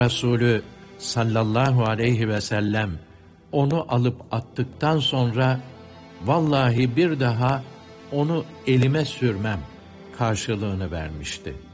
Resulü sallallahu aleyhi ve sellem onu alıp attıktan sonra vallahi bir daha onu elime sürmem karşılığını vermişti.